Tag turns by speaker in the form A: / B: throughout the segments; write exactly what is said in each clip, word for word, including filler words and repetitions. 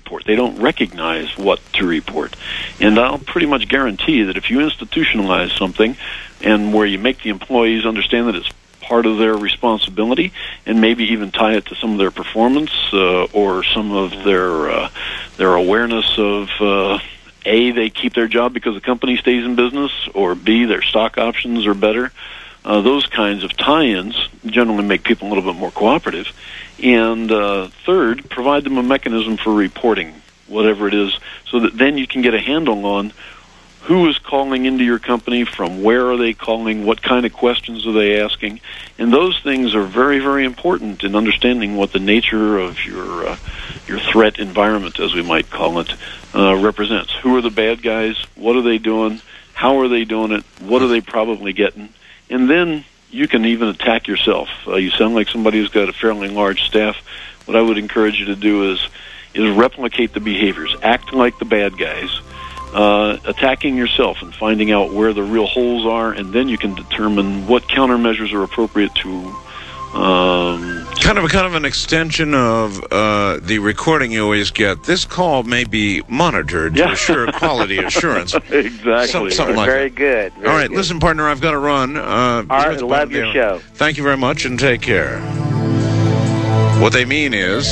A: report. They don't recognize what to report. And I'll pretty much guarantee that if you institutionalize something and where you make the employees understand that it's part of their responsibility and maybe even tie it to some of their performance uh, or some of their uh, their awareness of uh, A, they keep their job because the company stays in business, or B, their stock options are better. Uh, those kinds of tie-ins generally make people a little bit more cooperative. And uh, third, provide them a mechanism for reporting whatever it is, so that then you can get a handle on who is calling into your company, from where are they calling, what kind of questions are they asking. And those things are very, very important in understanding what the nature of your uh, your threat environment, as we might call it, uh, represents. Who are the bad guys? What are they doing? How are they doing it? What are they probably getting? And then you can even attack yourself. Uh, you sound like somebody who's got a fairly large staff. What I would encourage you to do is is replicate the behaviors, act like the bad guys, uh, attacking yourself and finding out where the real holes are, and then you can determine what countermeasures are appropriate to. Um,
B: kind of a kind of an extension of uh, the recording you always get. This call may be monitored
A: yeah.
B: to assure quality assurance.
A: Exactly.
B: Some, something like
C: very
B: that.
C: good. Very
B: All right,
C: good.
B: listen, partner, I've got to run. Uh,
C: All right, love your show.
B: Thank you very much, and take care. What they mean is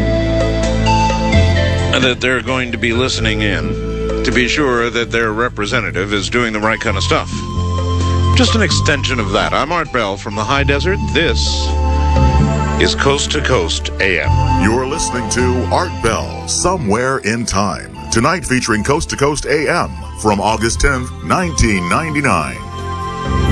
B: that they're going to be listening in to be sure that their representative is doing the right kind of stuff. Just an extension of that. I'm Art Bell from the High Desert. This is Coast to Coast A M.
D: You're listening to Art Bell, Somewhere in Time. Tonight featuring Coast to Coast A M from August tenth, nineteen ninety-nine.